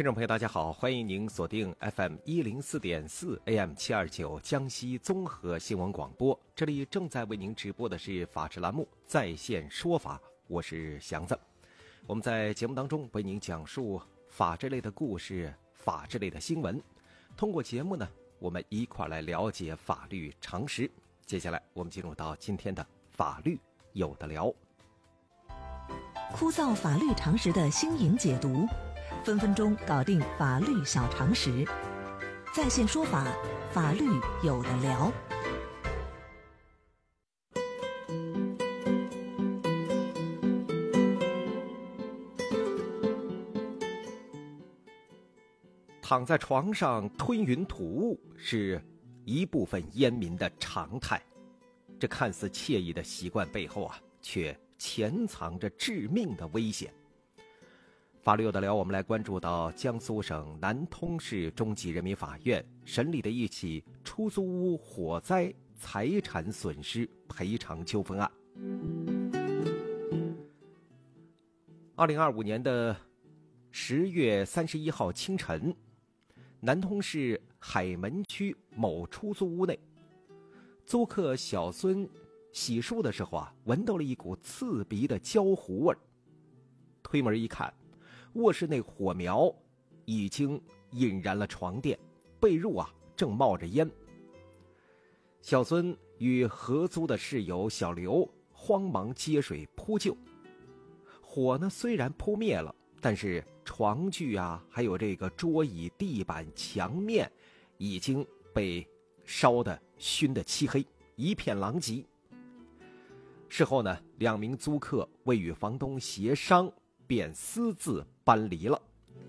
听众朋友大家好，欢迎您锁定 FM104.4 AM729 江西综合新闻广播，这里正在为您直播的是法治栏目在线说法，我是祥子。我们在节目当中为您讲述法治类的故事，法治类的新闻，通过节目呢，我们一块来了解法律常识。接下来我们进入到今天的法律有的聊。 枯燥法律常识的新颖解读，分分钟搞定法律小常识，在线说法，法律有的聊。 躺在床上吞云吐雾是一部分烟民的常态，这看似惬意的习惯背后却潜藏着致命的危险。法律有的聊，我们来关注到江苏省南通市中级人民法院审理的一起出租屋火灾财产损失赔偿纠纷案。2025年的10月31号清晨，南通市海门区某出租屋内，租客小孙洗漱的时候闻到了一股刺鼻的焦糊味儿。推门一看，卧室内火苗已经引燃了床垫，被褥正冒着烟。小孙与合租的室友小刘慌忙接水扑救。火呢虽然扑灭了，但是床具还有这个桌椅、地板、墙面已经被烧得熏得漆黑，一片狼藉。事后呢，2名租客未与房东协商，便私自搬离了。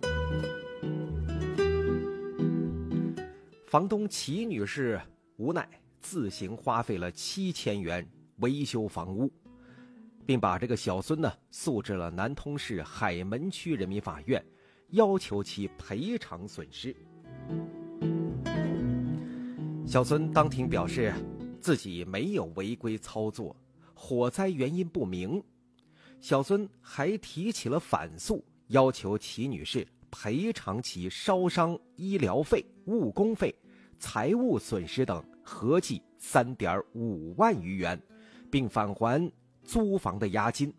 房东齐女士无奈自行花费了7000元维修房屋，并把这个小孙呢诉至了南通市海门区人民法院，要求其赔偿损失。小孙当庭表示自己没有违规操作，火灾原因不明。小孙还提起了反诉，要求齐女士赔偿其烧伤、医疗费、误工费、财物损失等合计3.5万余元，并返还租房的押金。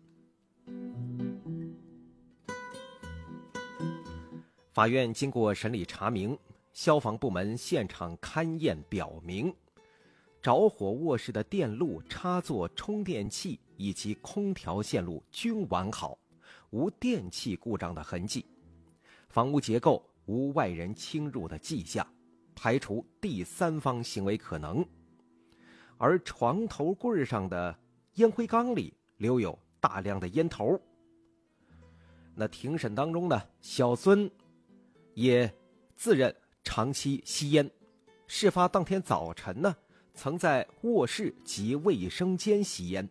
法院经过审理查明，消防部门现场勘验表明，着火卧室的电路、插座、充电器以及空调线路均完好，无电器故障的痕迹，房屋结构无外人侵入的迹象，排除第三方行为可能。而床头柜上的烟灰缸里留有大量的烟头。那庭审当中呢，小孙也自认长期吸烟，事发当天早晨呢，曾在卧室及卫生间吸烟。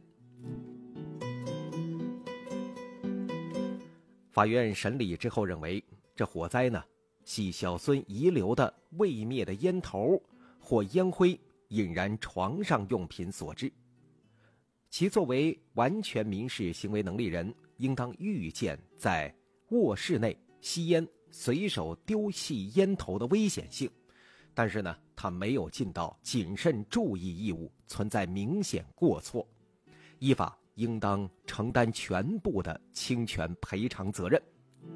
法院审理之后认为，这火灾呢系小孙遗留的未灭的烟头或烟灰引燃床上用品所致，其作为完全民事行为能力人，应当预见在卧室内吸烟随手丢弃烟头的危险性，但是呢他没有尽到谨慎注意义务，存在明显过错，依法应当承担全部的侵权赔偿责任。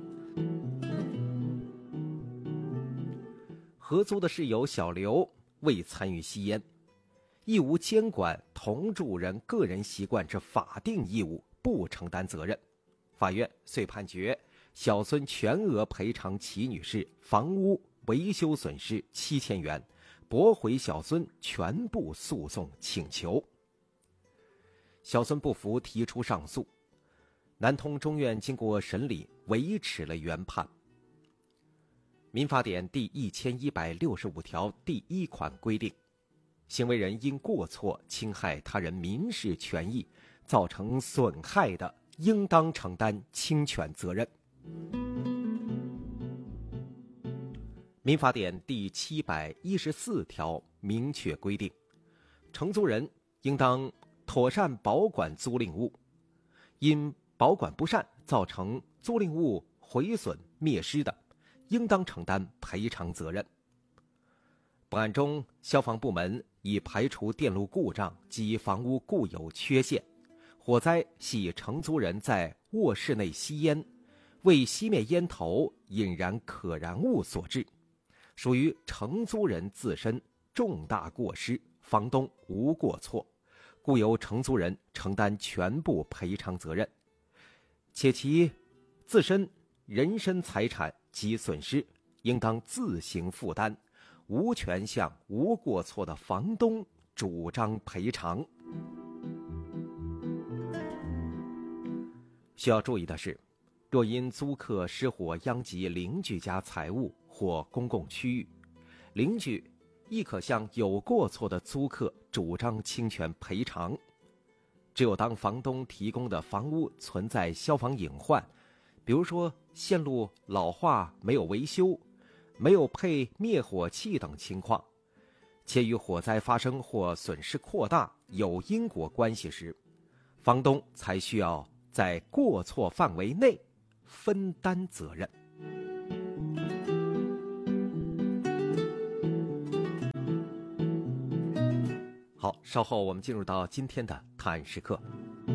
合租的室友小刘未参与吸烟，亦无监管同住人个人习惯之法定义务，不承担责任。法院遂判决小孙全额赔偿齐女士房屋维修损失7000元，驳回小孙全部诉讼请求。小孙不服，提出上诉。南通中院经过审理，维持了原判。民法典第1165条第1款规定，行为人因过错侵害他人民事权益，造成损害的，应当承担侵权责任。民法典第714条明确规定，承租人应当妥善保管租赁物，因保管不善造成租赁物毁损灭失的， 应当承担赔偿责任。本案中，消防部门已排除电路故障及房屋固有缺陷，火灾系承租人在卧室内吸烟，未熄灭烟头引燃可燃物所致，属于承租人自身重大过失，房东无过错，故由承租人承担全部赔偿责任，且其自身人身财产及损失应当自行负担，无权向无过错的房东主张赔偿。需要注意的是，若因租客失火殃及邻居家财物或公共区域，邻居亦可向有过错的租客主张侵权赔偿。只有当房东提供的房屋存在消防隐患，比如说线路老化没有维修，没有配灭火器等情况，且与火灾发生或损失扩大有因果关系时，房东才需要在过错范围内分担责任。好，稍后我们进入到今天的探案时刻。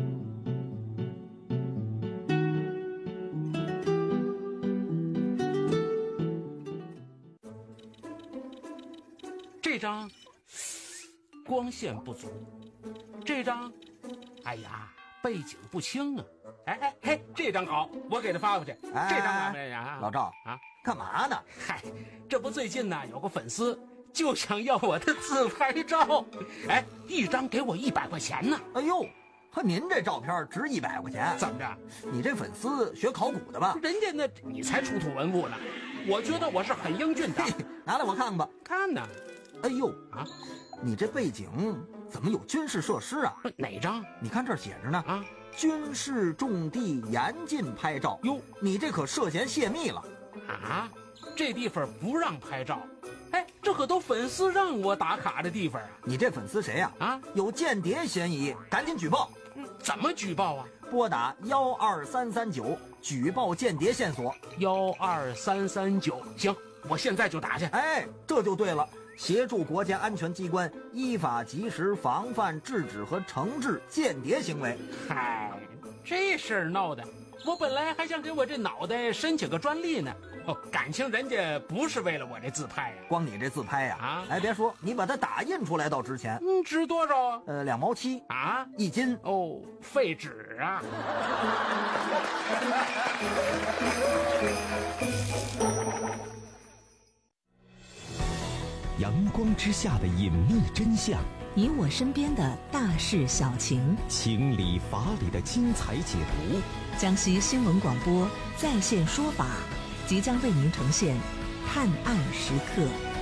这张光线不足，这张哎呀背景不清啊。嘿，这张好，我给他发过去。这张哪位呀？ 老赵啊， 干嘛呢？ 嗨，这不最近呢有个粉丝就想要我的自拍照，哎，一张给我100块钱呢。 哎呦，您这照片值100块钱？ 怎么着？ 你这粉丝学考古的吧？ 人家那你才出土文物呢，我觉得我是很英俊的。 拿来我看看吧。 看呢。 哎呦啊， 你这背景怎么有军事设施啊？ 哪张？ 你看这儿写着呢啊，军事重地严禁拍照。哟，你这可涉嫌泄密了啊！这地方不让拍照。哎，这可都粉丝让我打卡的地方啊！ 你这粉丝谁呀？啊，有间谍嫌疑，赶紧举报。 怎么举报啊？ 拨打12339举报间谍线索。 12339，行，我现在就打去。 哎，这就对了，协助国家安全机关依法及时防范、制止和惩治间谍行为。 嗨，这事儿闹的，我本来还想给我这脑袋申请个专利呢。哦，感情人家不是为了我这自拍呀？ 光你这自拍呀？啊，哎，别说，你把它打印出来倒值钱。 值多少啊 ？2毛7 啊 ，1斤。 哦，废纸啊！ 阳光之下的隐秘真相， 你我身边的大事小情， 情理法理的精彩解读。 江西新闻广播在线说法即将为您呈现探案时刻。